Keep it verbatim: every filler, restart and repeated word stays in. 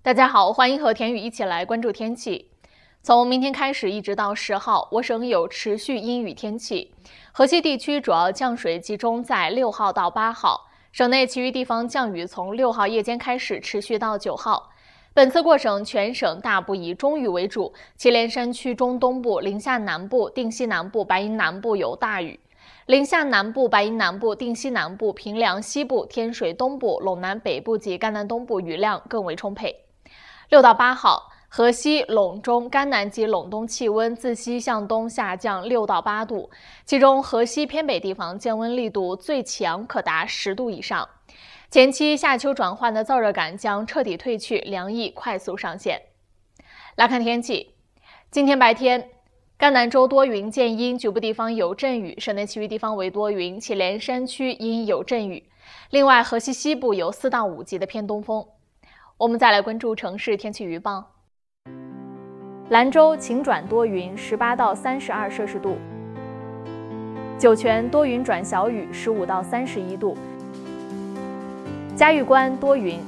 大家好，欢迎和田宇一起来关注天气。从明天开始一直到十号，我省有持续阴雨天气。河西地区主要降水集中在六号到八号，省内其余地方降雨从六号夜间开始，持续到九号。本次过省全省大部以中雨为主，祁连山区中东部、临夏南部、定西南部、白银南部有大雨。临夏南部、白银南部、定西南部、平凉西部、天水东部、陇南北部及甘南东部雨量更为充沛。六到八号，河西、陇中、甘南及陇东气温自西向东下降六到八度，其中河西偏北地方降温力度最强，可达十度以上。前期夏秋转换的燥热感将彻底褪去，凉意快速上线。来看天气，今天白天，甘南州多云见阴，局部地方有阵雨，省内其余地方为多云，祁连山区阴有阵雨。另外，河西西部有四到五级的偏东风。我们再来关注城市天气预报。兰州晴转多云，十八到三十二摄氏度；酒泉多云转小雨，十五到三十一度；嘉峪关多云，